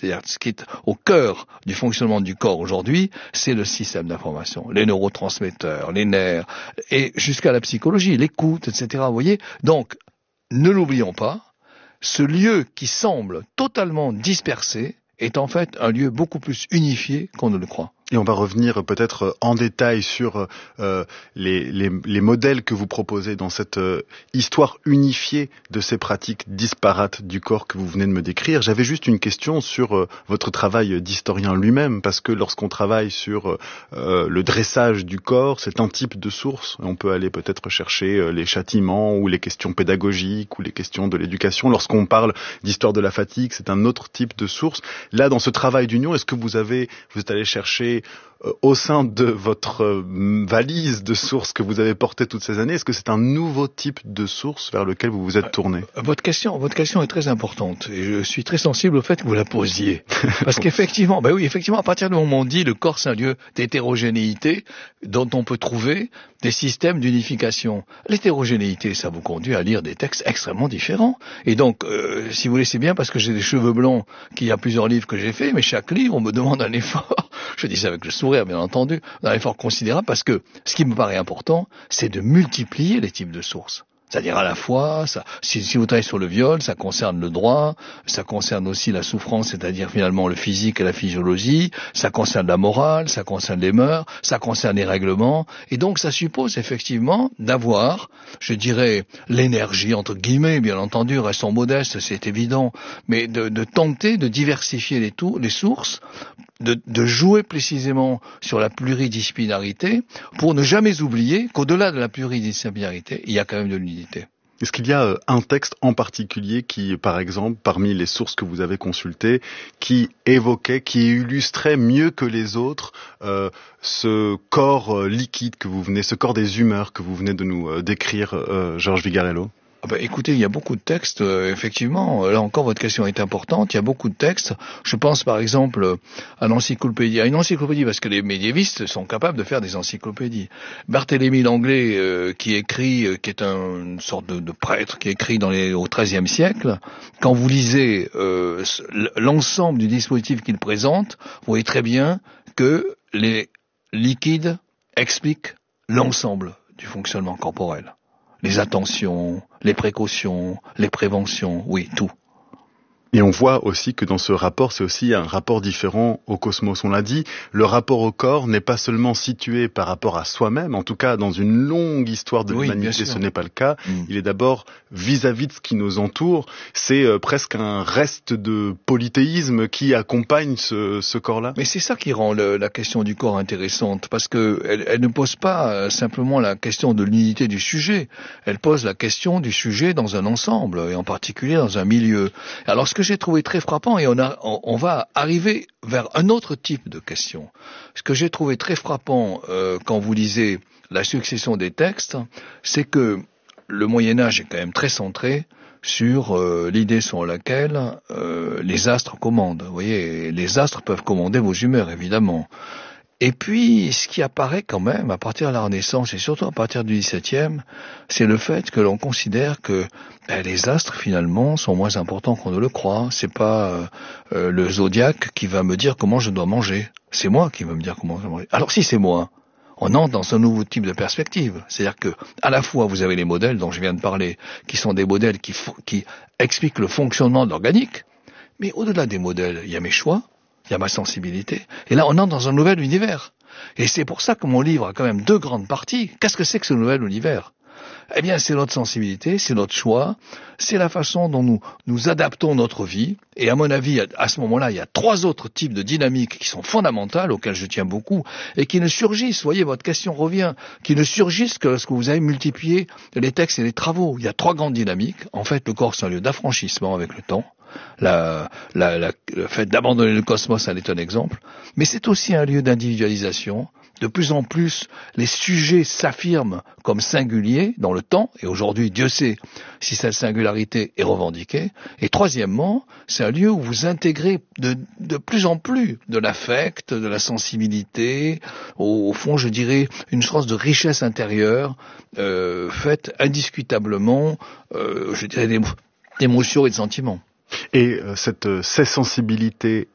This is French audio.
C'est-à-dire, ce qui est au cœur du fonctionnement du corps aujourd'hui, c'est le système d'information, les neurotransmetteurs, les nerfs, et jusqu'à la psychologie, l'écoute, etc. Vous voyez? Donc, ne l'oublions pas, ce lieu qui semble totalement dispersé est en fait un lieu beaucoup plus unifié qu'on ne le croit. Et on va revenir peut-être en détail sur les modèles que vous proposez dans cette histoire unifiée de ces pratiques disparates du corps que vous venez de me décrire. J'avais juste une question sur votre travail d'historien lui-même, parce que lorsqu'on travaille sur le dressage du corps, c'est un type de source. On peut aller peut-être chercher les châtiments ou les questions pédagogiques ou les questions de l'éducation. Lorsqu'on parle d'histoire de la fatigue, c'est un autre type de source. Là, dans ce travail d'union, est-ce que vous êtes allé chercher au sein de votre valise de sources que vous avez portée toutes ces années, est-ce que c'est un nouveau type de source vers lequel vous vous êtes tourné? Votre question est très importante et je suis très sensible au fait que vous la posiez. Parce qu'effectivement, effectivement, à partir du moment où on dit le corps c'est un lieu d'hétérogénéité dont on peut trouver des systèmes d'unification. L'hétérogénéité, ça vous conduit à lire des textes extrêmement différents. Et donc, si vous voulez, c'est bien parce que j'ai des cheveux blancs qu'il y a plusieurs livres que j'ai faits, mais chaque livre, on me demande un effort. Je dis ça avec le sourire, bien entendu, un effort considérable parce que ce qui me paraît important, c'est de multiplier les types de sources. C'est-à-dire à la fois, si vous travaillez sur le viol, ça concerne le droit, ça concerne aussi la souffrance, c'est-à-dire finalement le physique et la physiologie, ça concerne la morale, ça concerne les mœurs, ça concerne les règlements, et donc ça suppose effectivement d'avoir, je dirais, l'énergie, entre guillemets, bien entendu, restons modestes, c'est évident, mais de tenter de diversifier les sources, de jouer précisément sur la pluridisciplinarité pour ne jamais oublier qu'au-delà de la pluridisciplinarité, il y a quand même de l'unité. Est-ce qu'il y a un texte en particulier qui, par exemple, parmi les sources que vous avez consultées, qui évoquait, qui illustrait mieux que les autres ce corps liquide que vous venez, ce corps des humeurs que vous venez de nous décrire, Georges Vigarello? Écoutez, il y a beaucoup de textes, effectivement, là encore votre question est importante, il y a beaucoup de textes, je pense par exemple à l'encyclopédie, parce que les médiévistes sont capables de faire des encyclopédies. Barthélemy Langlais, qui est une sorte de prêtre, qui écrit au XIIIe siècle, quand vous lisez l'ensemble du dispositif qu'il présente, vous voyez très bien que les liquides expliquent l'ensemble du fonctionnement corporel. Les attentions, les précautions, les préventions, oui, tout. Et on voit aussi que dans ce rapport, c'est aussi un rapport différent au cosmos. On l'a dit, le rapport au corps n'est pas seulement situé par rapport à soi-même, en tout cas dans une longue histoire de l'humanité, ce n'est pas le cas. Il est d'abord vis-à-vis de ce qui nous entoure. C'est presque un reste de polythéisme qui accompagne ce corps-là. Mais c'est ça qui rend la question du corps intéressante, parce que elle ne pose pas simplement la question de l'unité du sujet, elle pose la question du sujet dans un ensemble, et en particulier dans un milieu. Alors ce que j'ai trouvé très frappant, et on va arriver vers un autre type de question. Ce que j'ai trouvé très frappant quand vous lisez la succession des textes, c'est que le Moyen-Âge est quand même très centré sur l'idée selon laquelle les astres commandent. Vous voyez, les astres peuvent commander vos humeurs, évidemment. Et puis, ce qui apparaît quand même à partir de la Renaissance et surtout à partir du XVIIe, c'est le fait que l'on considère que les astres finalement sont moins importants qu'on ne le croit. C'est pas le zodiaque qui va me dire comment je dois manger. C'est moi qui va me dire comment je dois manger. Alors si c'est moi, on entre dans un nouveau type de perspective. C'est-à-dire que à la fois vous avez les modèles dont je viens de parler, qui sont des modèles qui expliquent le fonctionnement de l'organique, mais au-delà des modèles, il y a mes choix. Il y a ma sensibilité. Et là, on entre dans un nouvel univers. Et c'est pour ça que mon livre a quand même deux grandes parties. Qu'est-ce que c'est que ce nouvel univers? Eh bien, c'est notre sensibilité, c'est notre choix, c'est la façon dont nous adaptons notre vie. Et à mon avis, à ce moment-là, il y a trois autres types de dynamiques qui sont fondamentales, auxquelles je tiens beaucoup, et qui ne surgissent, vous voyez, votre question revient, qui ne surgissent que lorsque vous avez multiplié les textes et les travaux. Il y a trois grandes dynamiques. En fait, le corps, c'est un lieu d'affranchissement avec le temps. Le fait d'abandonner le cosmos en est un exemple, mais c'est aussi un lieu d'individualisation. De plus en plus, les sujets s'affirment comme singuliers dans le temps, et aujourd'hui, Dieu sait si cette singularité est revendiquée. Et troisièmement, c'est un lieu où vous intégrez de plus en plus de l'affect, de la sensibilité, au fond, je dirais, une sorte de richesse intérieure, faite indiscutablement, je dirais, d'émotions et de sentiments. Et ces sensibilités